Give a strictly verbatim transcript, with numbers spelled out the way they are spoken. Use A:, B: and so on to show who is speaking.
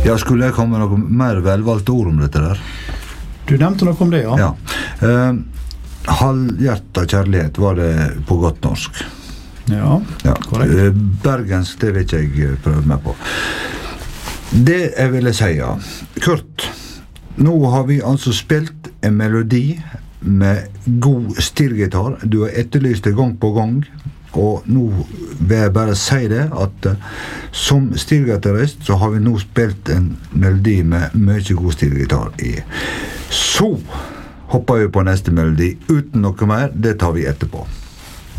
A: Ja, skulle jeg komme med noe mer velvalgte ord om dette der?
B: Du nevnte noe om det, ja.
A: Ja. Uh, halvhjertet kjærlighet var det på godt norsk.
B: Ja,
A: ja.
B: korrekt.
A: Uh, bergensk, det vet jeg prøve meg på. Det jeg ville si, ja. Kurt, nå har vi altså spilt en melodi med god stilgitar. Du har etterlyst det gang på gang, og nå vil jeg bare si det, at uh, som stilgitarist så har vi nå spilt en melodi med mye god stilgitar i. Så hopper vi på neste melodi uten noe mer, det tar vi etterpå.